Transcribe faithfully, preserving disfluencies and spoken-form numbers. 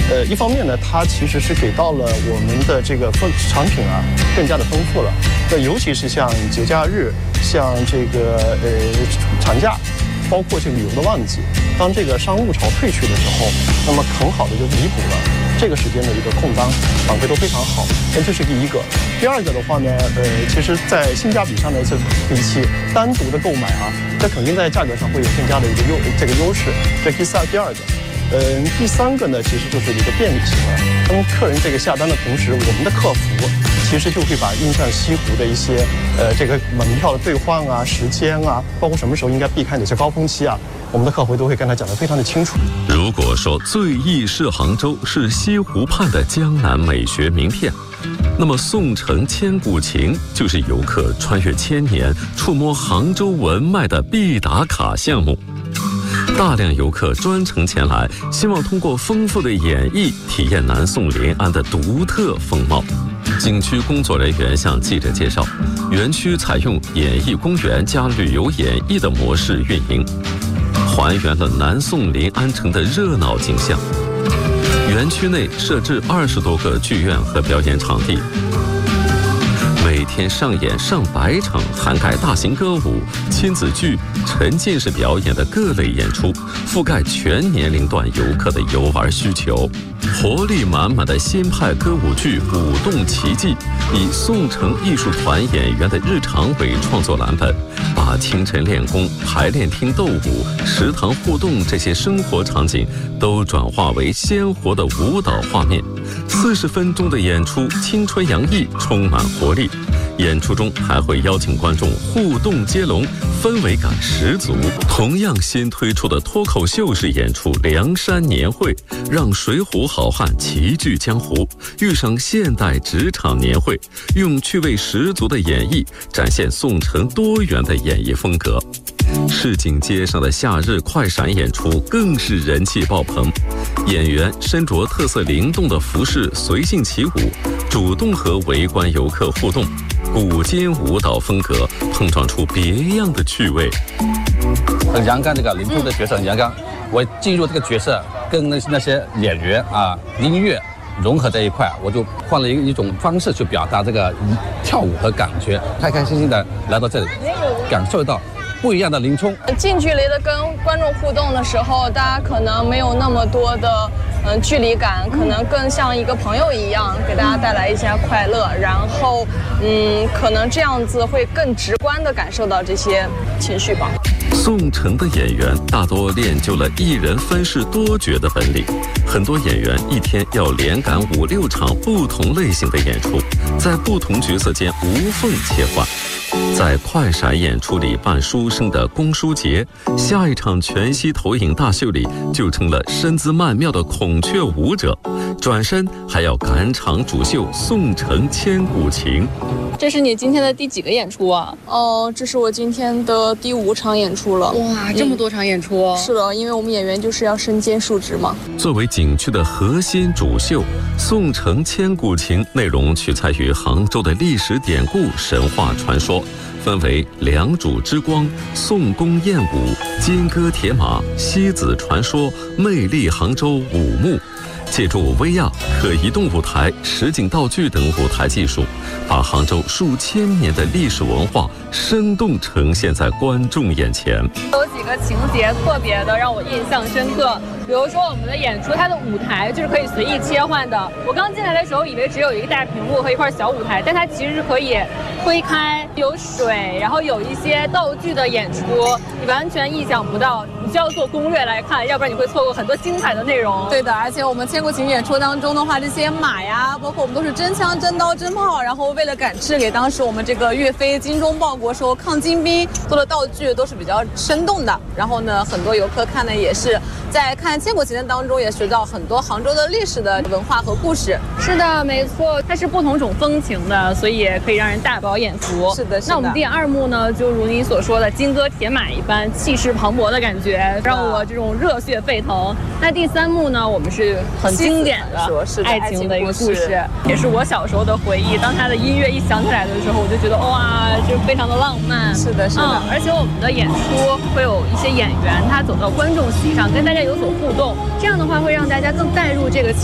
呃，一方面呢，它其实是给到了我们的这个丰产品啊更加的丰富了。那尤其是像节假日，像这个呃长假，包括这个旅游的旺季，当这个商务潮退去的时候，那么很好的就弥补了这个时间的一个空档，反馈都非常好。那这是第一个。第二个的话呢，呃，其实在性价比上呢，是比起单独的购买啊，这肯定在价格上会有更加的一个优这个优势。这第三第二个。嗯、呃，第三个呢，其实就是一个便利性了。当客人这个下单的同时，我们的客服其实就会把印象西湖的一些呃这个门票的兑换啊、时间啊，包括什么时候应该避开哪些高峰期啊，我们的客服都会跟他讲得非常的清楚。 如果说最忆是杭州是西湖畔的江南美学名片，那么宋城千古情就是游客穿越千年、触摸杭州文脉的必打卡项目。大量游客专程前来，希望通过丰富的演绎体验南宋临安的独特风貌。景区工作人员向记者介绍，园区采用演艺公园加旅游演绎的模式运营，还原了南宋临安城的热闹景象。园区内设置二十多个剧院和表演场地，每天上演上百场涵盖大型歌舞、亲子剧、沉浸式表演的各类演出，覆盖全年龄段游客的游玩需求。活力满满的新派歌舞剧《舞动奇迹》，以宋城艺术团演员的日常为创作蓝本，把清晨练功、排练厅斗舞、食堂互动这些生活场景都转化为鲜活的舞蹈画面。四十分钟的演出青春洋溢，充满活力。演出中还会邀请观众互动接龙，氛围感十足。同样新推出的脱口秀式演出《梁山年会》，让水浒好汉齐聚江湖，遇上现代职场年会，用趣味十足的演绎展现宋城多元的演绎风格。市井街上的夏日快闪演出更是人气爆棚，演员身着特色灵动的服饰随性起舞，主动和围观游客互动，古今舞蹈风格碰撞出别样的趣味。 很阳刚，这个林冲的角色很阳刚，我进入这个角色跟那那些演员啊、音乐融合在一块，我就换了一一种方式去表达这个跳舞和感觉，开开心心的来到这里，感受到不一样的林冲。 近距离的跟观众互动的时候，大家可能没有那么多的嗯、呃、距离感，可能更像一个朋友一样，给大家带来一些快乐。然后嗯，可能这样子会更直观的感受到这些情绪吧。 宋城的演员大多练就了一人分饰多角的本领，很多演员一天要连赶五六场不同类型的演出，在不同角色间无缝切换。在快闪演出里扮书生的龚书杰，下一场全息投影大秀里就成了身姿曼妙的孔雀舞者，转身还要赶场主秀《宋城千古情》。 这是你今天的第几个演出啊？ 哦，这是我今天的第五场演出了。 哇，这么多场演出、 嗯、是的，因为我们演员就是要身兼数职嘛。 作为景区的核心主秀，《宋城千古情》内容取材于杭州的历史典故、神话传说，分为良渚之光、宋宫宴舞、金戈铁马、西子传说、魅力杭州五幕。借助 V R 可移动舞台、实景道具等舞台技术，把杭州数千年的历史文化生动呈现在观众眼前。 有几个情节特别的让我印象深刻，比如说我们的演出，它的舞台就是可以随意切换的。我刚进来的时候以为只有一个大屏幕和一块小舞台，但它其实是可以推开，有水，然后有一些道具的演出，你完全意想不到。你需要做攻略来看，要不然你会错过很多精彩的内容。 对的，而且我们千古情演出当中的话，这些马呀，包括我们都是真枪、真刀、真炮，然后为了赶制给当时我们这个岳飞精忠报国时候抗金兵做的道具都是比较生动的。然后呢，很多游客看的也是在看千古情的当中也学到很多杭州的历史的文化和故事。 是的，没错，它是不同种风情的，所以也可以让人大饱眼福。 是的，是的。 那我们第二幕呢，就如你所说的金戈铁马一般，气势磅礴的感觉，让我这种热血沸腾。那第三幕呢，我们是很经典的爱情的一个故事，也是我小时候的回忆。当它的音乐一响起来的时候，我就觉得哇，就非常的浪漫。 是的，是的。 嗯，而且我们的演出会有一些演员，他走到观众席上跟大家有所互动，这样的话会让大家更带入这个